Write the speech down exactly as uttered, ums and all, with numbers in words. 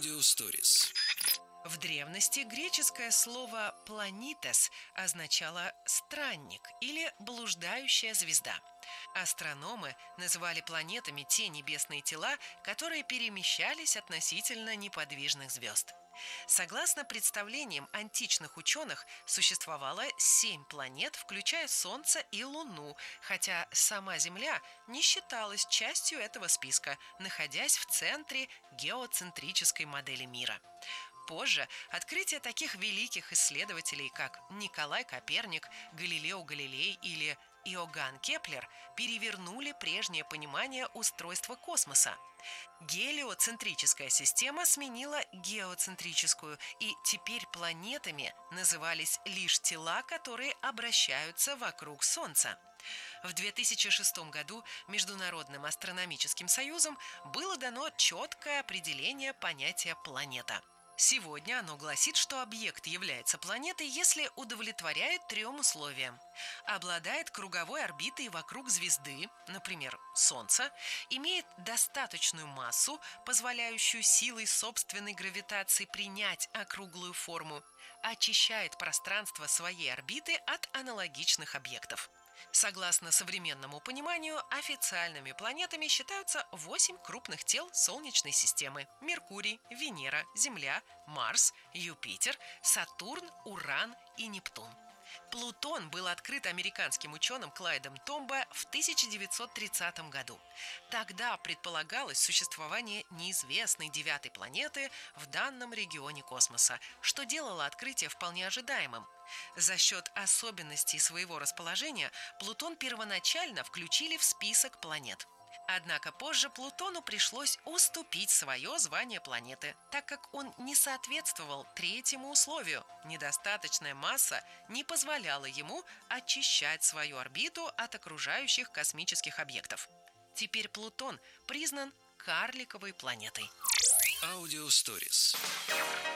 Аудиосторис. В древности греческое слово «планитес» означало «странник» или «блуждающая звезда». Астрономы называли планетами те небесные тела, которые перемещались относительно неподвижных звезд. Согласно представлениям античных ученых, существовало семь планет, включая Солнце и Луну, хотя сама Земля не считалась частью этого списка, находясь в центре геоцентрической модели мира. Позже открытие таких великих исследователей, как Николай Коперник, Галилео Галилей или Иоганн Кеплер, перевернули прежнее понимание устройства космоса. Гелиоцентрическая система сменила геоцентрическую, и теперь планетами назывались лишь тела, которые обращаются вокруг Солнца. В две тысячи шестом году Международным астрономическим союзом было дано четкое определение понятия «планета». Сегодня оно гласит, что объект является планетой, если удовлетворяет трем условиям. Обладает круговой орбитой вокруг звезды, например, Солнца, имеет достаточную массу, позволяющую силой собственной гравитации принять округлую форму, очищает пространство своей орбиты от аналогичных объектов. Согласно современному пониманию, официальными планетами считаются восемь крупных тел Солнечной системы: Меркурий, Венера, Земля, Марс, Юпитер, Сатурн, Уран и Нептун. Плутон был открыт американским ученым Клайдом Томбо в тысяча девятьсот тридцатом году. Тогда предполагалось существование неизвестной девятой планеты в данном регионе космоса, что делало открытие вполне ожидаемым. За счет особенностей своего расположения Плутон первоначально включили в список планет. Однако позже Плутону пришлось уступить свое звание планеты, так как он не соответствовал третьему условию. Недостаточная масса не позволяла ему очищать свою орбиту от окружающих космических объектов. Теперь Плутон признан карликовой планетой. Аудиосторис.